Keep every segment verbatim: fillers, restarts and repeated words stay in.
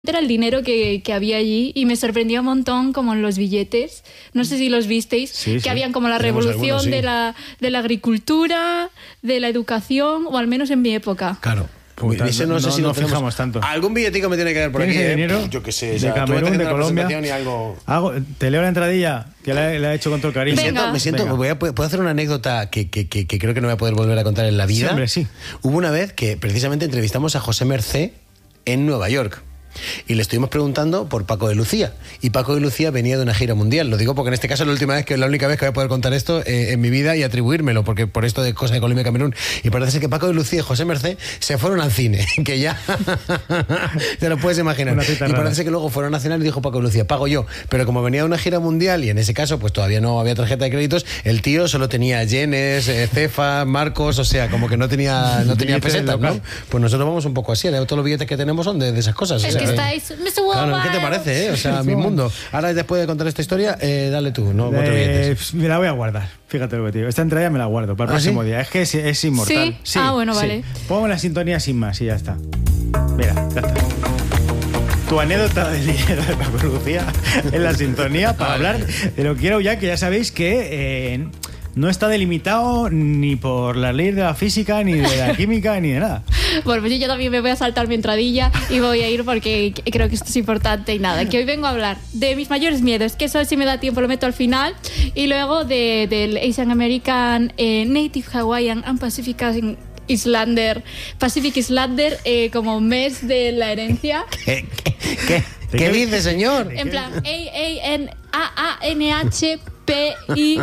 era el dinero que, que había allí y me sorprendía un montón como en los billetes, no sé si los visteis, sí, que sí. habían como la Tenemos revolución algunos, sí. de, la, de la agricultura, de la educación, o al menos en mi época. Claro. Puta, Ese no, no, sé si no nos tenemos fijamos tanto. Algún billetico me tiene que dar por aquí. ¿Tienes ese ¿eh? dinero? Yo qué sé. De O sea, Camerún, de una Colombia. presentación Y algo... Hago, te leo la entradilla que la, la he hecho con todo el cariño. Me siento, me siento voy a, puedo hacer una anécdota que, que, que, que creo que no voy a poder volver a contar en la vida. Sí, hombre, sí. Hubo una vez que precisamente entrevistamos a José Mercé en Nueva York. Y le estuvimos preguntando por Paco de Lucía. Y Paco de Lucía venía de una gira mundial. Lo digo porque en este caso es la última vez que la única vez que voy a poder contar esto eh, en mi vida y atribuírmelo, porque por esto de cosas de Colombia y Camerún. Y parece ser que Paco de Lucía y José Mercé se fueron al cine, que ya te lo puedes imaginar. Y rara. parece que luego fueron a cenar y dijo Paco de Lucía, pago yo. Pero como venía de una gira mundial y en ese caso pues todavía no había tarjeta de créditos, el tío solo tenía yenes, eh, cefas, marcos, o sea, como que no tenía, no tenía pesetas, ¿no? Pues nosotros vamos un poco así, ¿eh? Todos los billetes que tenemos son de, de esas cosas. Es o sea, que estáis... Claro, ¿qué te parece, eh? O sea, mi mundo. Ahora, después de contar esta historia, eh, dale tú, no cuatro Eh, billetes. me la voy a guardar. Fíjate lo que te digo. Esta entrada me la guardo para el ¿Ah, próximo sí? día. Es que es, es inmortal. ¿Sí? Ah, bueno, vale. Pongo la sintonía sin más y ya está. Mira, ya está. Tu anécdota del dinero de Paco Lucía en la sintonía para hablar de lo que quiero ya, que ya sabéis que eh, no está delimitado ni por la ley de la física, ni de la química, ni de nada. Bueno, pues yo también me voy a saltar mi entradilla y voy a ir porque creo que esto es importante y nada, que hoy vengo a hablar de mis mayores miedos, que eso si me da tiempo lo meto al final, y luego de, del Asian American, eh, Native Hawaiian and Pacific Islander, Pacific Islander eh, como mes de la herencia. ¿Qué, qué, qué, ¿qué dice, señor? En plan, A A N H P I,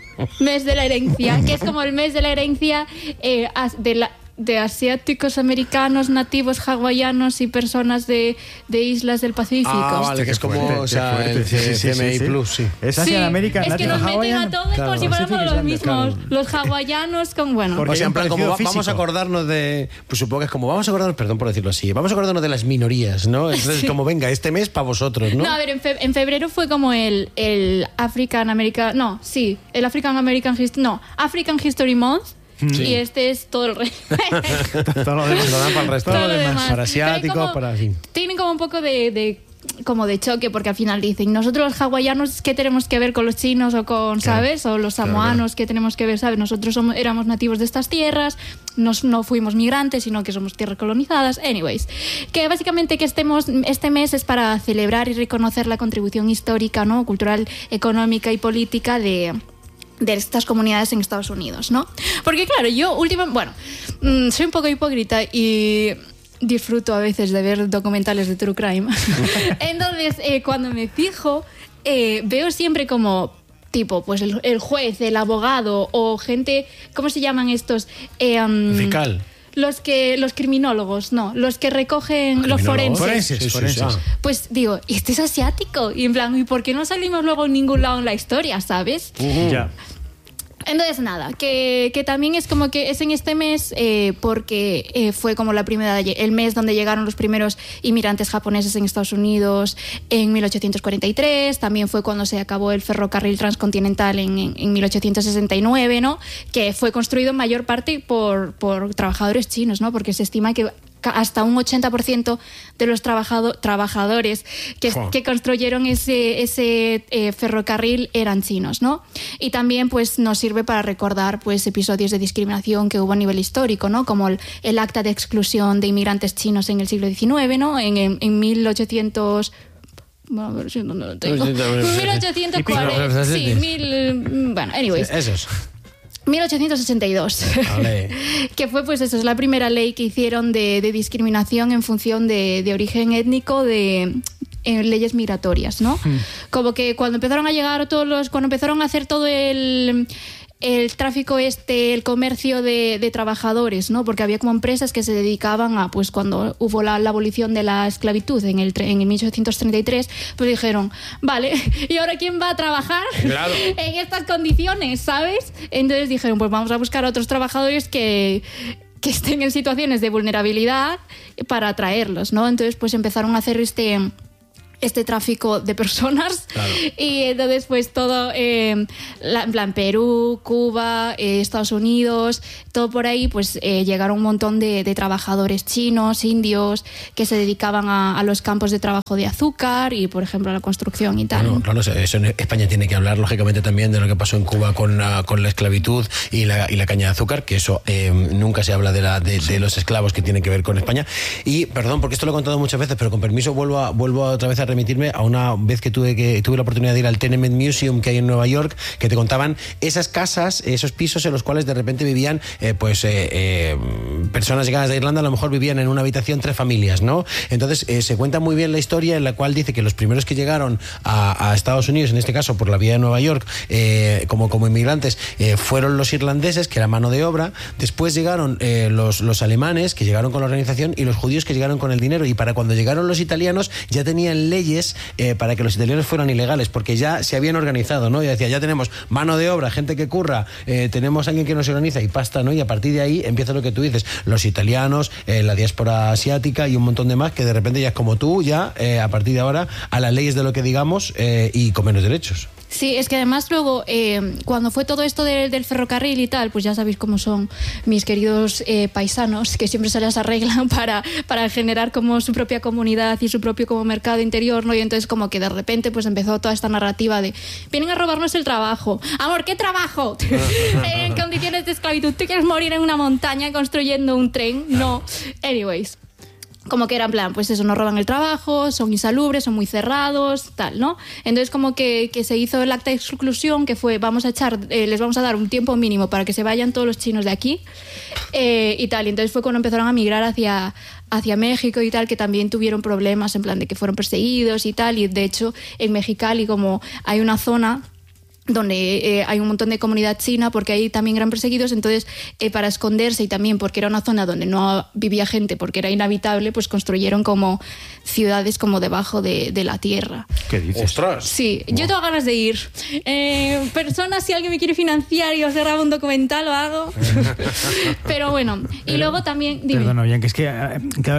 mes de la herencia, que es como el mes de la herencia eh, de la... de asiáticos, americanos, nativos hawaianos y personas de, de islas del Pacífico. Ah, vale, que es como, fuerte, o sea, fuerte. el Sí, sí, sí, C M I sí. Plus, sí. Es Sí, Asian American, es que Native nos meten Hawaiian. a todos Claro, como si fuéramos Pacific los Islander, mismos. claro. Los hawaianos con, bueno... Porque O sea, hay en un plan, como va- parecido vamos a físico. acordarnos de... Pues supongo que es como, vamos a acordarnos, perdón por decirlo así, vamos a acordarnos de las minorías, ¿no? Entonces, Sí. como, venga, este mes para vosotros, ¿no? No, a ver, en, fe- en febrero fue como el, el African American... No, sí, el African American History... No, African History Month. Sí. Y este es todo el resto. Todo lo demás. Lo dan para el resto. Todo lo demás. Para Pero hay asiáticos, como- para... Sí. Tienen como un poco de, de como de choque, porque al final dicen, nosotros los hawaianos, ¿qué tenemos que ver con los chinos o con, Claro. ¿sabes? O los Claro, samoanos, claro. ¿qué tenemos que ver, ¿sabes? Nosotros somos, éramos nativos de estas tierras, nos, no fuimos migrantes, sino que somos tierras colonizadas. Anyways, que básicamente que estemos, este mes es para celebrar y reconocer la contribución histórica, ¿no? Cultural, económica y política de... de estas comunidades en Estados Unidos, ¿no? Porque claro, yo últimamente, bueno, mmm, soy un poco hipócrita y disfruto a veces de ver documentales de true crime. Entonces, eh, cuando me fijo, eh, veo siempre como tipo, pues el, el juez, el abogado o gente, ¿cómo se llaman estos? Eh, um, Fiscal. Los que, los criminólogos, no, los que recogen los ¿Criminólogos? forenses. Forenses, Sí, sí, forenses. sí. Pues digo, ¿y este es asiático? Y en plan, ¿y por qué no salimos luego en ningún lado en la historia, sabes? Ujú. Ya. Entonces, nada, que, que también es como que es en este mes eh, porque eh, fue como la primera, el mes donde llegaron los primeros inmigrantes japoneses en Estados Unidos en mil ochocientos cuarenta y tres, también fue cuando se acabó el ferrocarril transcontinental en, en, en mil ochocientos sesenta y nueve, ¿no? Que fue construido en mayor parte por, por trabajadores chinos, ¿no? Porque se estima que hasta un ochenta por ciento de los trabajado, trabajadores que, Fua. que construyeron ese, ese eh, ferrocarril eran chinos, ¿no? Y también pues nos sirve para recordar pues episodios de discriminación que hubo a nivel histórico, ¿no? Como el, el acta de exclusión de inmigrantes chinos en el siglo diecinueve, ¿no? En, en, en mil ochocientos... Bueno, a ver si dónde lo tengo. mil ochocientos cuarenta, sí, mil... Bueno, anyways. Esos. mil ochocientos sesenta y dos. Vale. Que fue, pues eso, es la primera ley que hicieron de, de discriminación en función de, de origen étnico de eh, leyes migratorias, ¿no? Hmm. Como que cuando empezaron a llegar todos los... Cuando empezaron a hacer todo el... el tráfico este, el comercio de, de trabajadores, ¿no? Porque había como empresas que se dedicaban a, pues cuando hubo la, la abolición de la esclavitud en el, tre- en el mil ochocientos treinta y tres, pues dijeron, vale, ¿y ahora quién va a trabajar Claro. en estas condiciones, ¿sabes? Entonces dijeron, pues vamos a buscar a otros trabajadores que... que estén en situaciones de vulnerabilidad para atraerlos, ¿no? Entonces, pues empezaron a hacer este... este tráfico de personas. Claro. Y entonces pues todo, eh, la, en plan Perú, Cuba, eh, Estados Unidos, todo por ahí, pues eh, llegaron un montón de, de trabajadores chinos, indios, que se dedicaban a, a los campos de trabajo de azúcar y, por ejemplo, a la construcción y tal. Claro, claro, eso en España tiene que hablar, lógicamente, también de lo que pasó en Cuba con, uh, con la esclavitud y la, y la caña de azúcar, que eso eh, nunca se habla de, la, de, de los esclavos, que tiene que ver con España. Y, perdón, porque esto lo he contado muchas veces, pero con permiso vuelvo, a, vuelvo otra vez a remitirme a una vez que tuve, que tuve la oportunidad de ir al Tenement Museum que hay en Nueva York, que te contaban esas casas, esos pisos en los cuales de repente vivían eh, pues eh, eh, personas llegadas de Irlanda, a lo mejor vivían en una habitación tres familias, ¿no? Entonces eh, se cuenta muy bien la historia en la cual dice que los primeros que llegaron a, a Estados Unidos, en este caso por la vía de Nueva York, eh, como, como inmigrantes, eh, fueron los irlandeses, que era mano de obra. Después llegaron eh, los, los alemanes, que llegaron con la organización, y los judíos, que llegaron con el dinero. Y para cuando llegaron los italianos ya tenían leyes eh, para que los italianos fueran ilegales, porque ya se habían organizado, ¿no? Y decía, ya tenemos mano de obra, gente que curra, eh, tenemos alguien que nos organiza y pasta, ¿no? Y a partir de ahí empieza lo que tú dices, los italianos, eh, la diáspora asiática y un montón de más, que de repente ya es como tú, ya eh, a partir de ahora a las leyes de lo que digamos eh, y con menos derechos. Sí, es que además luego, eh, cuando fue todo esto de, del ferrocarril y tal, pues ya sabéis cómo son mis queridos eh, paisanos, que siempre se las arreglan para, para generar como su propia comunidad y su propio como mercado interior, ¿no? Y entonces como que de repente pues empezó toda esta narrativa de vienen a robarnos el trabajo. Amor, ¿qué trabajo? En condiciones de esclavitud. ¿Tú quieres morir en una montaña construyendo un tren? No. Anyways. Como que era en plan, pues eso, nos roban el trabajo, son insalubres, son muy cerrados, tal, ¿no? Entonces como que, que se hizo el acta de exclusión, que fue, vamos a echar, eh, les vamos a dar un tiempo mínimo para que se vayan todos los chinos de aquí, eh, y tal. Y entonces fue cuando empezaron a migrar hacia, hacia México y tal, que también tuvieron problemas en plan de que fueron perseguidos y tal. Y de hecho en Mexicali, como hay una zona donde eh, hay un montón de comunidad china, porque ahí también eran perseguidos, entonces eh, para esconderse y también porque era una zona donde no vivía gente, porque era inhabitable, pues construyeron como ciudades como debajo de, de la tierra. ¿Qué dices? ¡Ostras! Sí, yo tengo ganas de ir. Eh, personas, si alguien me quiere financiar y os grabo un documental, lo hago. Pero bueno, y pero, luego también... Dime. Perdona, Bianca, es que eh,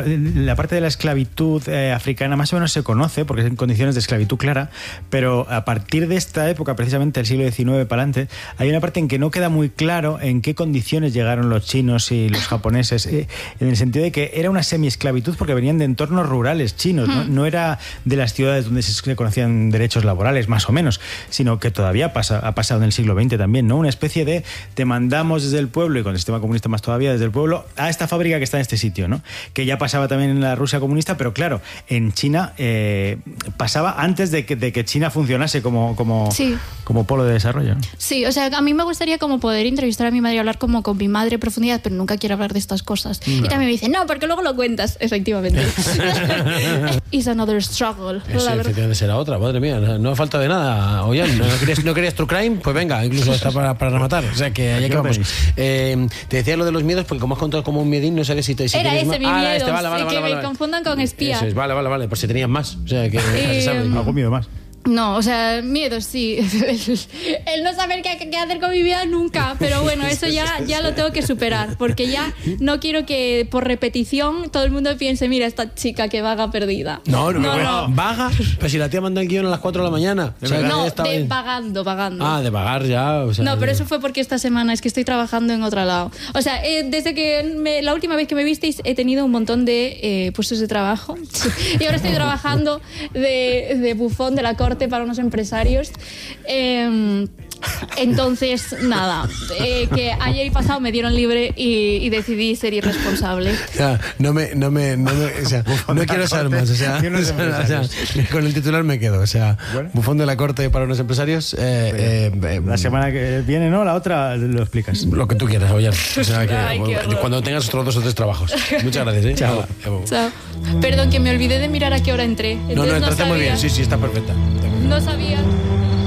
la parte de la esclavitud eh, africana más o menos se conoce, porque es en condiciones de esclavitud clara, pero a partir de esta época, precisamente del siglo diecinueve para adelante, hay una parte en que no queda muy claro en qué condiciones llegaron los chinos y los japoneses, eh, en el sentido de que era una semi-esclavitud porque venían de entornos rurales chinos, ¿no? No era de las ciudades donde se conocían derechos laborales, más o menos, sino que todavía pasa, ha pasado en el siglo veinte también, ¿no? Una especie de te mandamos desde el pueblo, y con el sistema comunista más todavía, desde el pueblo a esta fábrica que está en este sitio, ¿no? Que ya pasaba también en la Rusia comunista, pero claro, en China eh, pasaba antes de que, de que China funcionase como, como, sí. como polo de desarrollo, ¿no? Sí, o sea, a mí me gustaría como poder entrevistar a mi madre y hablar como con mi madre en profundidad, pero nunca quiero hablar de estas cosas. No. Y también me dice, no, porque luego lo cuentas. Efectivamente. It's another struggle. Ese, efectivamente será otra, madre mía, no, no falta de nada. Oye, ¿no querías, no querías True Crime? Pues venga, incluso está para, para rematar. O sea, que allá que vamos. Eh, te decía lo de los miedos, porque como has contado como un miedín, no sabes si te... Si Era ese, más. mi ah, miedo, este, vale, vale, que vale, me vale. confundan con espía. Eso es, vale, vale, vale, por si tenías más. O sea, que eh, se sabe. Algún miedo más. No, o sea, miedo sí. El no saber qué, qué hacer con mi vida nunca. Pero bueno, eso ya, ya lo tengo que superar. Porque ya no quiero que por repetición todo el mundo piense, mira, esta chica que vaga perdida. No, no, no, no. no. Vaga. Pero si la tía manda el guión a las cuatro de la mañana. O sea, no, de en... vagando, vagando. Ah, de vagar ya. O sea, no, pero eso fue porque esta semana es que estoy trabajando en otro lado. O sea, eh, desde que me, la última vez que me visteis he tenido un montón de eh, puestos de trabajo. Y ahora estoy trabajando de, de bufón de la corte para unos empresarios. Eh, entonces, nada, eh, que ayer y pasado me dieron libre y, y decidí ser irresponsable. O sea, no me, no me, no me, o sea, no quiero saber más, o sea, o sea, con el titular me quedo, o sea, bueno. Bufón de la corte para unos empresarios. Eh, eh, la semana que viene, ¿no? La otra lo explicas. Lo que tú quieras, oye. O sea, que, Ay, cuando tengas otros dos o tres trabajos. Muchas gracias, ¿eh? Chao. Chao. Perdón, que me olvidé de mirar a qué hora entré. Entonces no, no, entraste no muy bien, sí, sí, está perfecta. No sabía.